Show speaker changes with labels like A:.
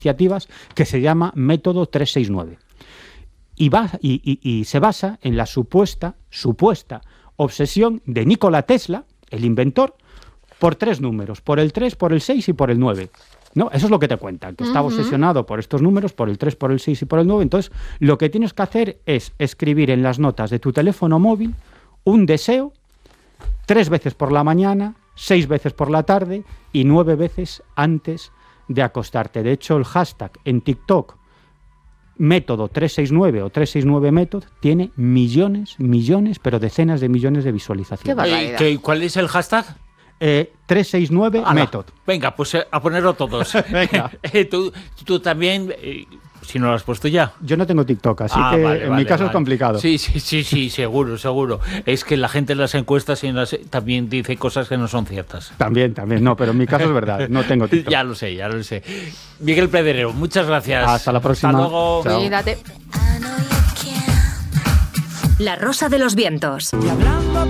A: iniciativas que se llama Método 369. Y se basa en la supuesta obsesión de Nikola Tesla, el inventor, por 3 números, por el 3, por el 6 y por el 9. No, eso es lo que te cuentan, que estaba obsesionado por estos números, por el 3, por el 6 y por el 9. Entonces, lo que tienes que hacer es escribir en las notas de tu teléfono móvil un deseo 3 veces por la mañana, 6 veces por la tarde y 9 veces antes de acostarte. De hecho, el hashtag en TikTok, método 369 o 369 método, tiene millones, pero decenas de millones de visualizaciones.
B: ¿Cuál es el hashtag?
A: 369 método.
B: Venga, pues a ponerlo todos.
A: Venga.
B: Tú también, si no lo has puesto ya.
A: Yo no tengo TikTok, así que en mi caso es complicado.
B: Sí, seguro. Es que la gente en las encuestas también dice cosas que no son ciertas.
A: También, no, pero en mi caso es verdad, no tengo TikTok.
B: Ya lo sé. Miguel Pedrero, muchas gracias.
A: Hasta la próxima.
B: Hasta luego.
C: Cuídate.
D: La Rosa de los Vientos.
E: Y hablando